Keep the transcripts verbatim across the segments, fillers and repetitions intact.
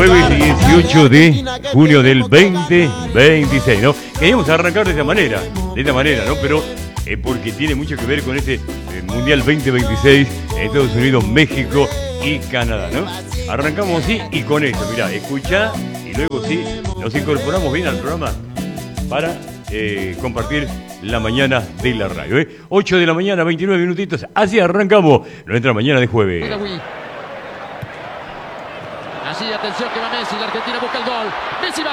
Jueves dieciocho de junio del veinte veintiséis, ¿no? Queríamos arrancar de esta manera, de esta manera, ¿no? Pero eh, porque tiene mucho que ver con este eh, Mundial veinte veintiséis en Estados Unidos, México y Canadá, ¿no? Arrancamos así y con esto, mirá, escuchá y luego sí, nos incorporamos bien al programa para eh, compartir la mañana de la radio, ¿eh? ocho de la mañana, veintinueve minutitos, así arrancamos nuestra mañana de jueves. Así, atención que va Messi, la Argentina busca el gol. Messi va.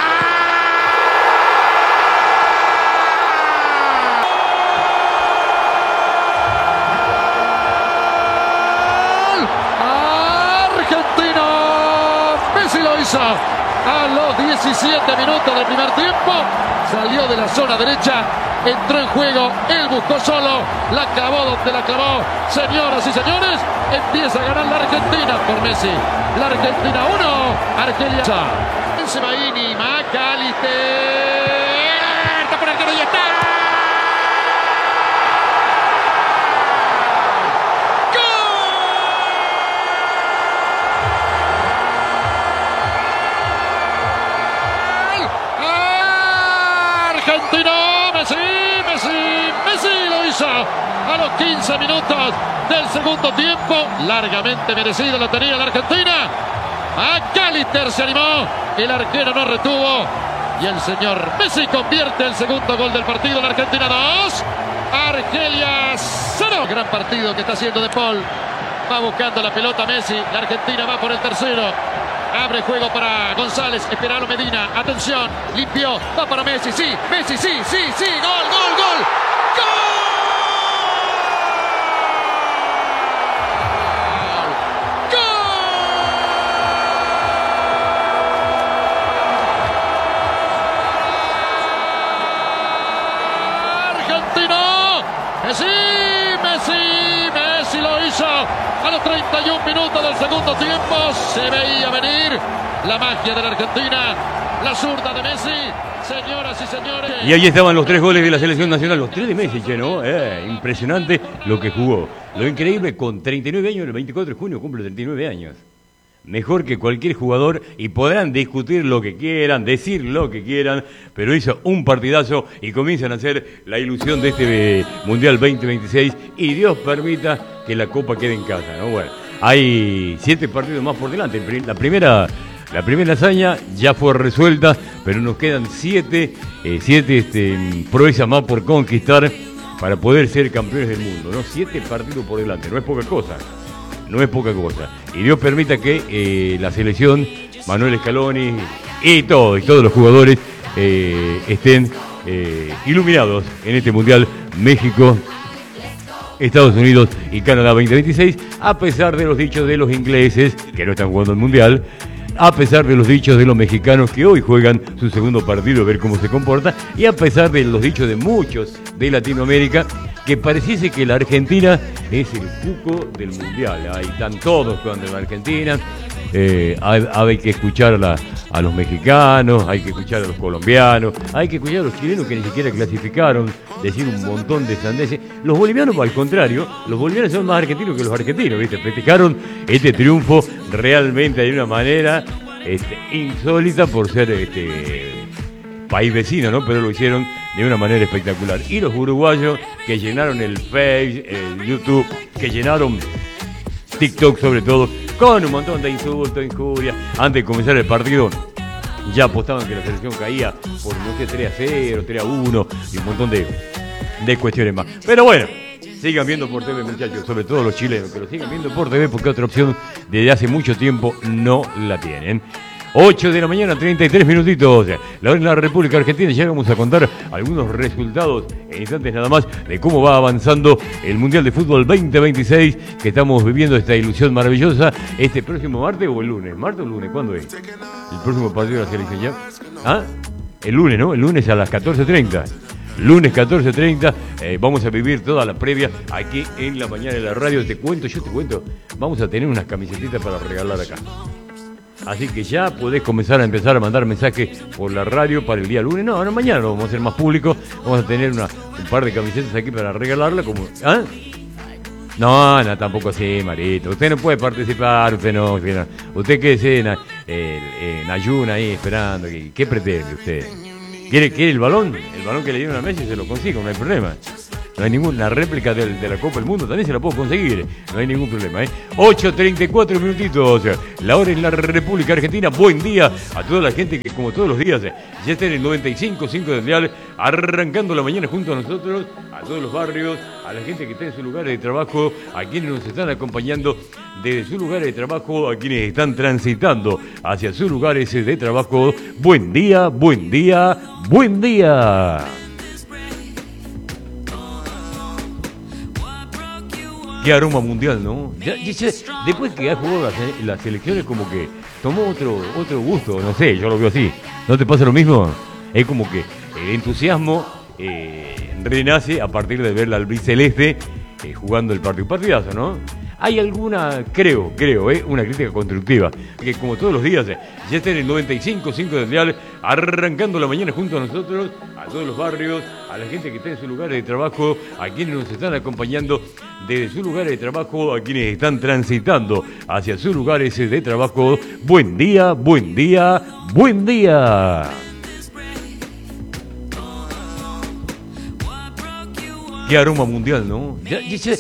Argentina. Messi lo hizo a los diecisiete minutos del primer tiempo. Salió de la zona derecha, entró en juego, él buscó solo, la clavó donde la clavó. Señoras y señores, empieza a ganar la Argentina por Messi. La Argentina uno, Argelia. Semaini, Macaliste. Está por el arquero y está. ¡Gol! Argentina, Messi, Messi, Messi lo hizo a los quince minutos del segundo tiempo. Largamente merecido lo tenía la Argentina. Macallister se animó, el arquero no retuvo y el señor Messi convierte el segundo gol del partido. La Argentina dos, Argelia cero. Gran partido que está haciendo De Paul. Va buscando la pelota Messi, la Argentina va por el tercero. Abre juego para González, esperalo Medina, atención, limpió, va para Messi, sí, Messi, sí, sí, sí, gol, gol, gol, gol. Messi, Messi, Messi lo hizo a los treinta y un minutos del segundo tiempo. Se veía venir la magia de la Argentina, la zurda de Messi, señoras y señores. Y ahí estaban los tres goles de la selección nacional, los tres de Messi, che, ¿no? Eh, impresionante lo que jugó. Lo increíble, con treinta y nueve años, el veinticuatro de junio cumple treinta y nueve años. Mejor que cualquier jugador, y podrán discutir lo que quieran, decir lo que quieran, pero hizo un partidazo y comienzan a hacer la ilusión de este Mundial veinte veintiséis y Dios permita que la Copa quede en casa, ¿no? Bueno, hay siete partidos más por delante. La primera, la primera hazaña ya fue resuelta, pero nos quedan siete, eh, siete este, proezas más por conquistar para poder ser campeones del mundo, ¿no? Siete partidos por delante, no es poca cosa. No es poca cosa. Y Dios permita que eh, la selección, Manuel Scaloni y todos, y todos los jugadores eh, estén eh, iluminados en este Mundial México, Estados Unidos y Canadá veinte veintiséis, a pesar de los dichos de los ingleses, que no están jugando el Mundial, a pesar de los dichos de los mexicanos que hoy juegan su segundo partido, a ver cómo se comporta, y a pesar de los dichos de muchos de Latinoamérica, que pareciese que la Argentina es el cuco del Mundial. Ahí están todos jugando en la Argentina. Eh, hay, hay que escuchar a, la, a los mexicanos, hay que escuchar a los colombianos, hay que escuchar a los chilenos que ni siquiera clasificaron, decir un montón de sandeces. Los bolivianos, al contrario, los bolivianos son más argentinos que los argentinos, ¿viste? Festejaron este triunfo realmente de una manera este, insólita por ser este, país vecino, ¿no? Pero lo hicieron de una manera espectacular. Y los uruguayos que llenaron el Face, el YouTube, que llenaron TikTok sobre todo, con un montón de insultos, injurias. Antes de comenzar el partido ya apostaban que la selección caía por, no sé, tres a cero, tres a uno y un montón de, de cuestiones más. Pero bueno, sigan viendo por T V, muchachos, sobre todo los chilenos, que lo sigan viendo por T V porque otra opción desde hace mucho tiempo no la tienen. ocho de la mañana, treinta y tres minutitos. La hora en la República Argentina. Ya vamos a contar algunos resultados en instantes nada más de cómo va avanzando el Mundial de Fútbol veinte veintiséis, que estamos viviendo esta ilusión maravillosa este próximo martes o el lunes. ¿Martes o lunes? ¿Cuándo es? El próximo partido de la selección ya. ¿Ah? El lunes, ¿no? El lunes a las catorce treinta. Lunes catorce treinta, eh, vamos a vivir toda la previa aquí en la mañana de la radio. Te cuento, yo te cuento, vamos a tener unas camisetitas para regalar acá. Así que ya podés comenzar a empezar a mandar mensajes por la radio para el día lunes. No, no, mañana lo vamos a hacer más público. Vamos a tener una, un par de camisetas aquí para regalarla. Como, ¿ah? No, no, tampoco así, Marito. Usted no puede participar, usted no. Usted, no. Usted quédese en, en, en ayuna ahí esperando. ¿Qué, qué pretende usted? ¿Quiere, ¿Quiere el balón? El balón que le dieron a Messi se lo consigo, no hay problema. No hay ninguna réplica de, de la Copa del Mundo, también se la puedo conseguir. No hay ningún problema, ¿eh? ocho treinta y cuatro minutitos. La hora en la República Argentina. Buen día a toda la gente que, como todos los días, ya está en el noventa y cinco punto cinco del dial, arrancando la mañana junto a nosotros, a todos los barrios, a la gente que está en sus lugares de trabajo, a quienes nos están acompañando desde sus lugares de trabajo, a quienes están transitando hacia sus lugares de trabajo. Buen día, buen día, buen día. Qué aroma mundial, ¿no? Ya, ya, ya, después que ha jugado las, las selecciones, como que tomó otro, otro gusto, no sé, yo lo veo así. ¿No te pasa lo mismo? Es como que el entusiasmo eh, renace a partir de ver la albiceleste eh, jugando el partido. Partidazo, ¿no? Hay alguna, creo, creo, eh, una crítica constructiva, que como todos los días, eh, ya está en el noventa y cinco punto cinco del dial, arrancando la mañana junto a nosotros, a todos los barrios, a la gente que está en sus lugares de trabajo, a quienes nos están acompañando desde sus lugares de trabajo, a quienes están transitando hacia sus lugares de trabajo. Buen día, buen día, buen día. Qué aroma mundial, ¿no? Ya, ya, ya,